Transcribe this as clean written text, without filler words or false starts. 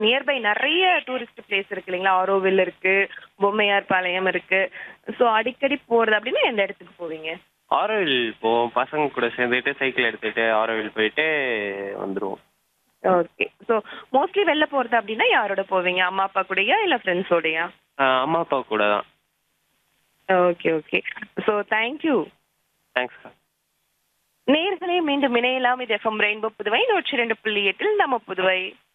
Nearby நெறைய tourist place இருக்கு இல்லைங்களா? ஆரோவில் இருக்கு, பொம்மையார் பாளையம் இருக்கு. ஸோ அடிக்கடி போறது அப்டின்னா எந்த இடத்துக்கு போவீங்க? ஆரோவில் போவோம். பசங்க கூட சேர்ந்துட்டு சைக்கிள் எடுத்துட்டு ஆரோவில் போயிட்டு வந்துருவோம். ஓகே. ஸோ மோஸ்ட்லி வெளில போறது அப்டின்னா யாரோட போவீங்க? அம்மா, அப்பா கூடயா? இல்ல ஃப்ரெண்ட்ஸோடயா? அம்மா, அப்பா கூட தான். Okay, okay. So thank you. தேங்க்ஸ்க்கா. நேயர்களே மீண்டும் இணையலாம். இது எஃப்எம் ரெயின்போ புதுவை 102.8 நம்ம புதுவை.